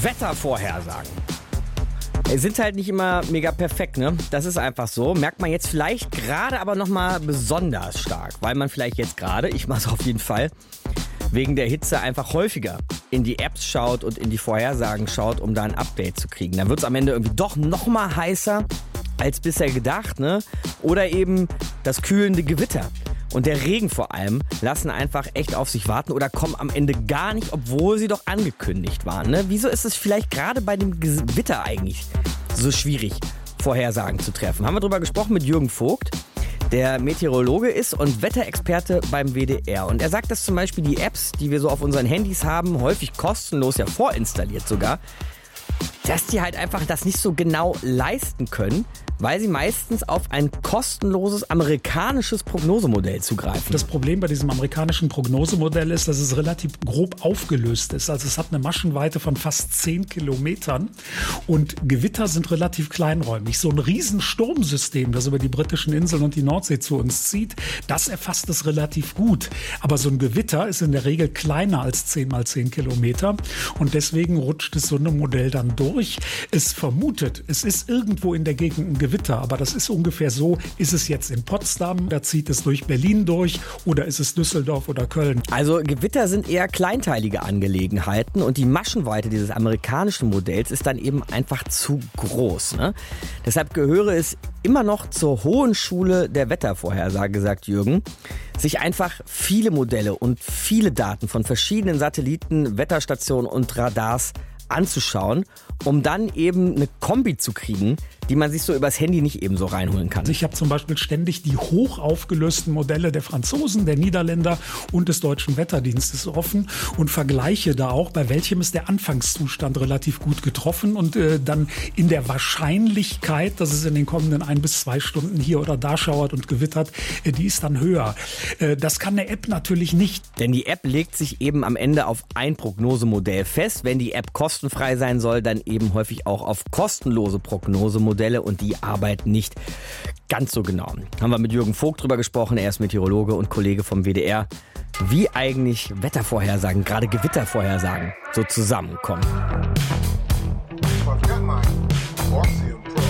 Wettervorhersagen sind halt nicht immer mega perfekt, ne? Das ist einfach so. Merkt man jetzt vielleicht gerade aber nochmal besonders stark, weil man vielleicht jetzt gerade, ich mach's auf jeden Fall, wegen der Hitze einfach häufiger in die Apps schaut und in die Vorhersagen schaut, um da ein Update zu kriegen. Dann wird's am Ende irgendwie doch nochmal heißer als bisher gedacht, ne? Oder eben das kühlende Gewitter und der Regen vor allem lassen einfach echt auf sich warten oder kommen am Ende gar nicht, obwohl sie doch angekündigt waren, ne? Wieso ist es vielleicht gerade bei dem Gewitter eigentlich so schwierig, Vorhersagen zu treffen? Haben wir drüber gesprochen mit Jürgen Vogt, der Meteorologe ist und Wetterexperte beim WDR. Und er sagt, dass zum Beispiel die Apps, die wir so auf unseren Handys haben, häufig kostenlos, ja vorinstalliert sogar, dass die halt einfach das nicht so genau leisten können, weil sie meistens auf ein kostenloses amerikanisches Prognosemodell zugreifen. Das Problem bei diesem amerikanischen Prognosemodell ist, dass es relativ grob aufgelöst ist. Also es hat eine Maschenweite von fast 10 Kilometern und Gewitter sind relativ kleinräumig. So ein Riesensturmsystem, das über die britischen Inseln und die Nordsee zu uns zieht, das erfasst es relativ gut. Aber so ein Gewitter ist in der Regel kleiner als 10 mal 10 Kilometer und deswegen rutscht es so einem Modell dann durch. Es vermutet, es ist irgendwo in der Gegend ein Gewitter, aber das ist ungefähr so, ist es jetzt in Potsdam, da zieht es durch Berlin durch oder ist es Düsseldorf oder Köln? Also Gewitter sind eher kleinteilige Angelegenheiten und die Maschenweite dieses amerikanischen Modells ist dann eben einfach zu groß, ne? Deshalb gehöre es immer noch zur hohen Schule der Wettervorhersage, sagt Jürgen, sich einfach viele Modelle und viele Daten von verschiedenen Satelliten, Wetterstationen und Radars anzuschauen, um dann eben eine Kombi zu kriegen, die man sich so übers Handy nicht eben so reinholen kann. Ich habe zum Beispiel ständig die hoch aufgelösten Modelle der Franzosen, der Niederländer und des Deutschen Wetterdienstes offen und vergleiche da auch, bei welchem ist der Anfangszustand relativ gut getroffen und dann in der Wahrscheinlichkeit, dass es in den kommenden 1 bis 2 Stunden hier oder da schauert und gewittert, die ist dann höher. Das kann eine App natürlich nicht. Denn die App legt sich eben am Ende auf ein Prognosemodell fest. Wenn die App kostenfrei sein soll, dann eben häufig auch auf kostenlose Prognosemodelle und die arbeiten nicht ganz so genau. Haben wir mit Jürgen Vogt drüber gesprochen, er ist Meteorologe und Kollege vom WDR, wie eigentlich Wettervorhersagen, gerade Gewittervorhersagen, so zusammenkommen.